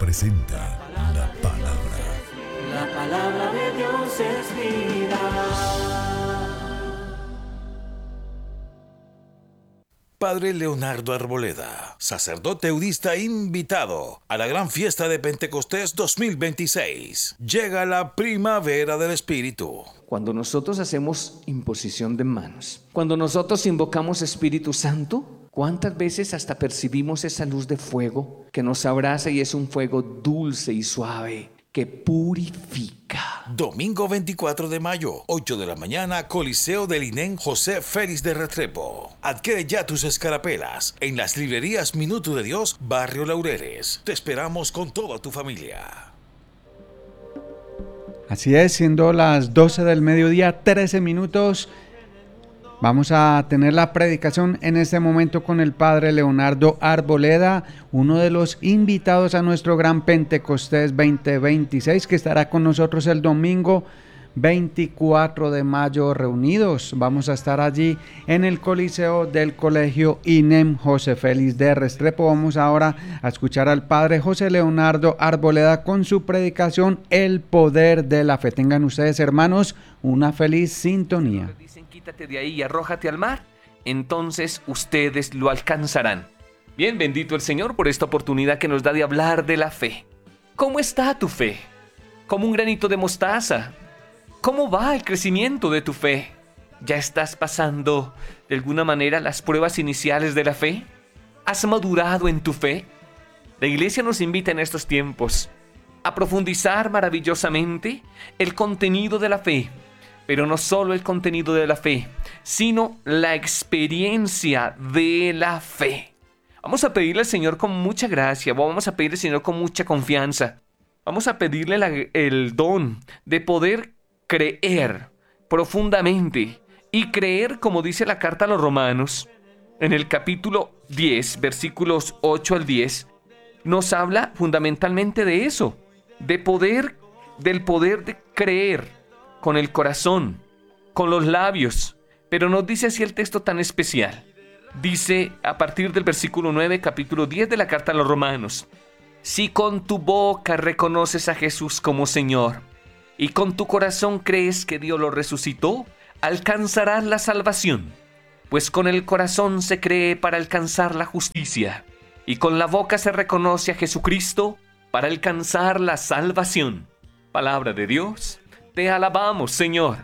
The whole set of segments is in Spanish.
presenta la palabra. La palabra de Dios es vida. Padre Leonardo Arboleda, sacerdote eudista invitado a la gran fiesta de Pentecostés 2026. Llega la primavera del Espíritu. Cuando nosotros hacemos imposición de manos, cuando nosotros invocamos Espíritu Santo, ¿cuántas veces hasta percibimos esa luz de fuego que nos abraza y es un fuego dulce y suave que purifica? Domingo 24 de mayo, 8 de la mañana, Coliseo del INEM José Félix de Restrepo. Adquiere ya tus escarapelas en las librerías Minuto de Dios, Barrio Laureles. Te esperamos con toda tu familia. Así es, siendo las 12 del mediodía, 13 minutos, vamos a tener la predicación en este momento con el Padre Leonardo Arboleda, uno de los invitados a nuestro Gran Pentecostés 2026, que estará con nosotros el domingo 24 de mayo reunidos. Vamos a estar allí en el Coliseo del Colegio INEM José Félix de Restrepo. Vamos ahora a escuchar al Padre José Leonardo Arboleda con su predicación El Poder de la Fe. Tengan ustedes, hermanos, una feliz sintonía. Dicen, quítate de ahí y arrójate al mar, entonces ustedes lo alcanzarán. Bien, bendito el Señor por esta oportunidad que nos da de hablar de la fe. ¿Cómo está tu fe? ¿Como un granito de mostaza? ¿Cómo va el crecimiento de tu fe? ¿Ya estás pasando de alguna manera las pruebas iniciales de la fe? ¿Has madurado en tu fe? La Iglesia nos invita en estos tiempos a profundizar maravillosamente el contenido de la fe, pero no solo el contenido de la fe, sino la experiencia de la fe. Vamos a pedirle al Señor con mucha gracia, vamos a pedirle al Señor con mucha confianza, vamos a pedirle el don de poder creer profundamente y creer, como dice la carta a los Romanos, en el capítulo 10, versículos 8 al 10, nos habla fundamentalmente de eso, del poder de creer con el corazón, con los labios, pero nos dice así el texto tan especial. Dice a partir del versículo 9, capítulo 10 de la carta a los Romanos: si con tu boca reconoces a Jesús como Señor, y con tu corazón crees que Dios lo resucitó, alcanzarás la salvación. Pues con el corazón se cree para alcanzar la justicia, y con la boca se reconoce a Jesucristo para alcanzar la salvación. Palabra de Dios, te alabamos, Señor.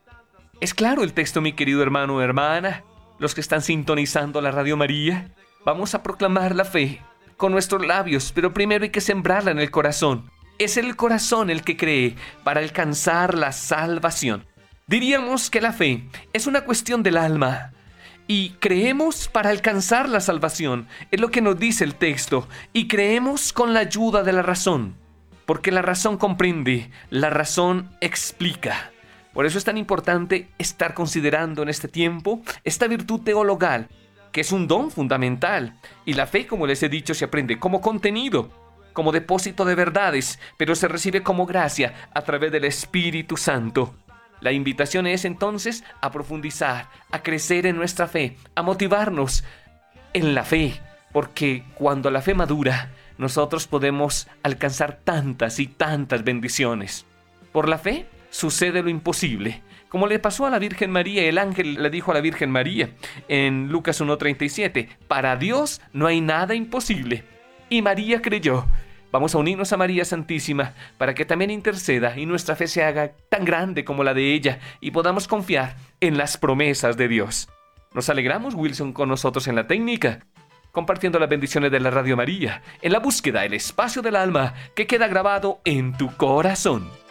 Es claro el texto, mi querido hermano o hermana. Los que están sintonizando la Radio María, vamos a proclamar la fe con nuestros labios, pero primero hay que sembrarla en el corazón. Es el corazón el que cree para alcanzar la salvación. Diríamos que la fe es una cuestión del alma y creemos para alcanzar la salvación. Es lo que nos dice el texto, y creemos con la ayuda de la razón, porque la razón comprende, la razón explica. Por eso es tan importante estar considerando en este tiempo esta virtud teologal, que es un don fundamental. Y la fe, como les he dicho, se aprende como contenido, como depósito de verdades, pero se recibe como gracia a través del Espíritu Santo. La invitación es entonces a profundizar, a crecer en nuestra fe, a motivarnos en la fe, porque cuando la fe madura, nosotros podemos alcanzar tantas y tantas bendiciones. Por la fe sucede lo imposible, como le pasó a la Virgen María. El ángel le dijo a la Virgen María en Lucas 1:37, para Dios no hay nada imposible. Y María creyó. Vamos a unirnos a María Santísima para que también interceda y nuestra fe se haga tan grande como la de ella y podamos confiar en las promesas de Dios. Nos alegramos, Wilson, con nosotros en la técnica, compartiendo las bendiciones de la Radio María, en la búsqueda, el espacio del alma que queda grabado en tu corazón.